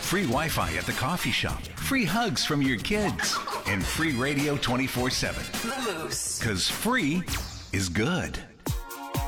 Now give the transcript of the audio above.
free Wi-Fi at the coffee shop, free hugs from your kids, and free radio 24/7. The Moose. 'Cause free is good.